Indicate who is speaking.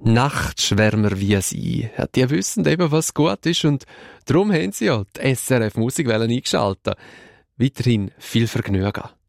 Speaker 1: Nachtschwärmer wie sie. Ja, die wissen eben, was gut ist und darum haben sie ja die SRF Musikwelle eingeschaltet. Weiterhin viel Vergnügen.